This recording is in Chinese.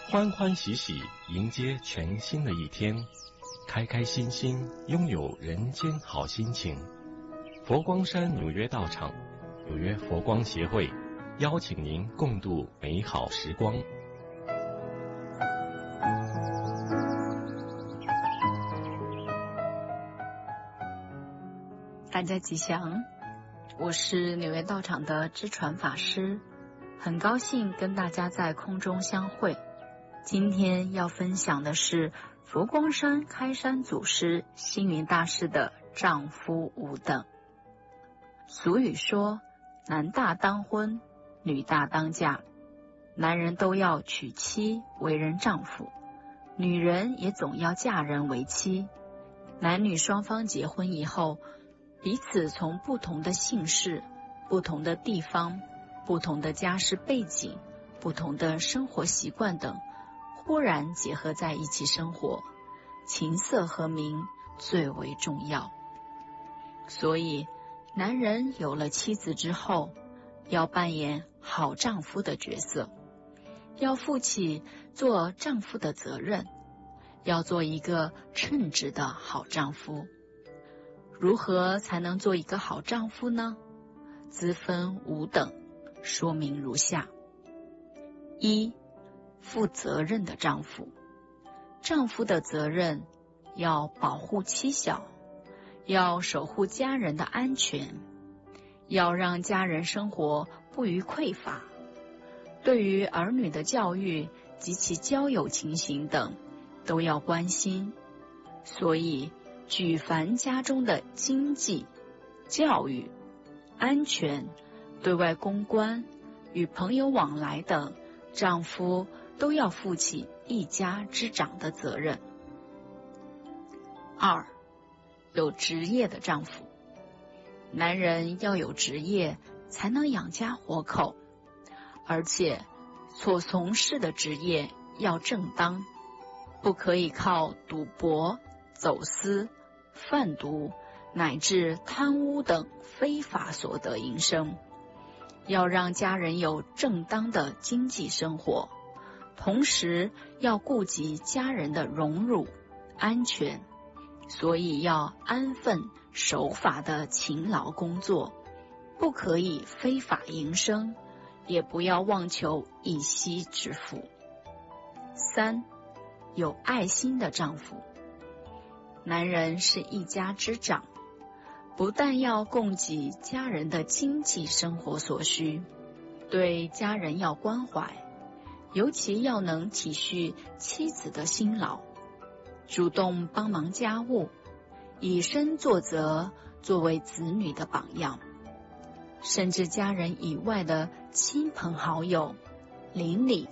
欢欢喜喜迎接全新的一天，开开心心拥有人间好心情。佛光山纽约道场、纽约佛光协会邀请您共度美好时光。 大家吉祥，我是纽约道场的知传法师，很高兴跟大家在空中相会。今天要分享的是佛光山开山祖师星云大师的丈夫五等。俗语说，男大当婚，女大当嫁，男人都要娶妻为人丈夫，女人也总要嫁人为妻。男女双方结婚以后，彼此从不同的姓氏、不同的地方、不同的家世背景、不同的生活习惯等，忽然结合在一起生活，琴瑟和鸣最为重要。所以男人有了妻子之后，要扮演好丈夫的角色，要负起做丈夫的责任，要做一个称职的好丈夫。如何才能做一个好丈夫呢？资分五等，说明如下。一、负责任的丈夫。丈夫的责任要保护妻小，要守护家人的安全，要让家人生活不虞匮乏，对于儿女的教育及其交友情形等都要关心。所以举凡家中的经济、教育、安全、对外公关、与朋友往来等，丈夫都要负起一家之长的责任。二、有职业的丈夫。男人要有职业才能养家活口，而且所从事的职业要正当，不可以靠赌博、走私、贩毒乃至贪污等非法所得营生，要让家人有正当的经济生活，同时要顾及家人的荣辱、安全，所以要安分守法的勤劳工作，不可以非法营生，也不要妄求一夕致富。三、有爱心的丈夫。男人是一家之长，不但要供给家人的经济生活所需，对家人要关怀，尤其要能体恤妻子的辛劳，主动帮忙家务，以身作则，作为子女的榜样。甚至家人以外的亲朋好友、邻里